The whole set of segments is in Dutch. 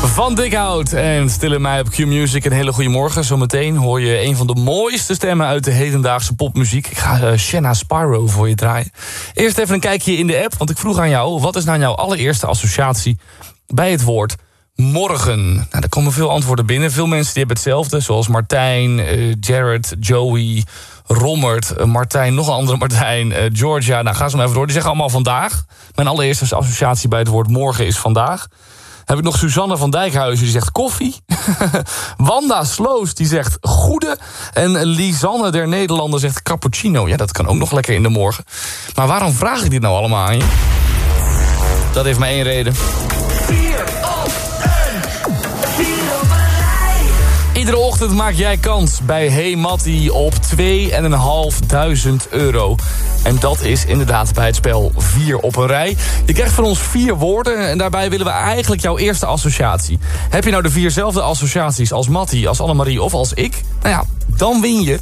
Van Dikhout en Stil in Mij op Q-Music. Een hele goede morgen. Zometeen hoor je een van de mooiste stemmen uit de hedendaagse popmuziek. Ik ga Shanna Spyro voor je draaien. Eerst even een kijkje in de app, want ik vroeg aan jou... wat is nou jouw allereerste associatie bij het woord morgen? Nou, er komen veel antwoorden binnen. Veel mensen die hebben hetzelfde, zoals Martijn, Jared, Joey, Rommert, Martijn, nog een andere Martijn, Georgia. Nou, ga zo maar even door. Die zeggen allemaal vandaag. Mijn allereerste associatie bij het woord morgen is vandaag. Heb ik nog Suzanne van Dijkhuizen, die zegt koffie. Wanda Sloos, die zegt goede. En Lisanne der Nederlander zegt cappuccino. Ja, dat kan ook nog lekker in de morgen. Maar waarom vraag ik dit nou allemaal aan je? Dat heeft maar één reden. 4 op 1. 4 op een rij. Iedere ochtend maak jij kans bij Hey Mattie op €2.500. En dat is inderdaad bij het spel 4 op een rij. Je krijgt van ons 4 woorden en daarbij willen we eigenlijk jouw eerste associatie. Heb je nou de 4zelfde associaties als Mattie, als Annemarie of als ik? Nou ja, dan win je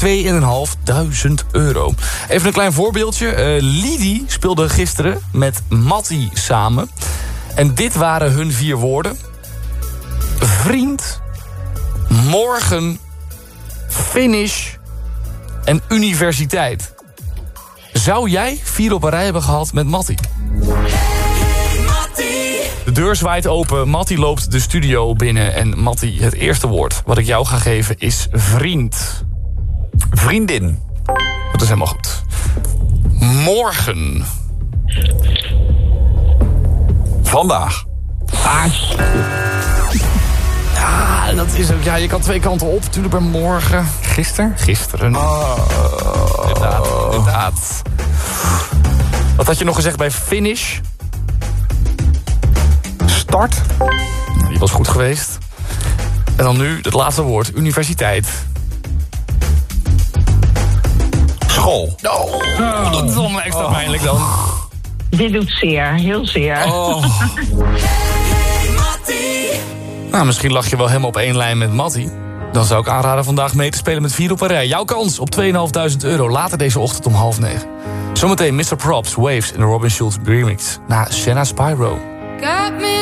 €2.500. Even een klein voorbeeldje. Lidie speelde gisteren met Mattie samen. En dit waren hun 4 woorden. Vriend, morgen, finish en universiteit. Zou jij 4 op een rij hebben gehad met Mattie? De deur zwaait open, Mattie loopt de studio binnen. En Mattie, het eerste woord wat ik jou ga geven is vriend. Vriendin. Dat is helemaal goed. Morgen. Vandaag. Ja, dat is ook. Ja, je kan 2 kanten op. Natuurlijk bij morgen. Gisteren. Inderdaad. Wat had je nog gezegd bij finish? Start. Die was goed geweest. En dan nu het laatste woord. Universiteit. School. Oh, dat is allemaal extra pijnlijk dan. Dit doet zeer, heel zeer. Oh. Nou, misschien lag je wel helemaal op één lijn met Mattie. Dan zou ik aanraden vandaag mee te spelen met 4 op een rij. Jouw kans op €2.500 later deze ochtend om 8:30. Zometeen Mr. Props, Waves en de Robin Schulz remix na Shanna Spyro. Got me